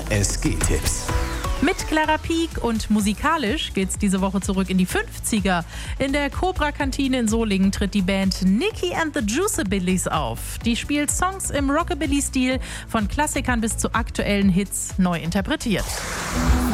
SG-Tipps. Mit Clara Pieck und musikalisch geht's diese Woche zurück in die 50er. In der Cobra-Kantine in Solingen tritt die Band Nicky and the Juiceabillies auf. Die spielt Songs im Rockabilly-Stil, von Klassikern bis zu aktuellen Hits neu interpretiert.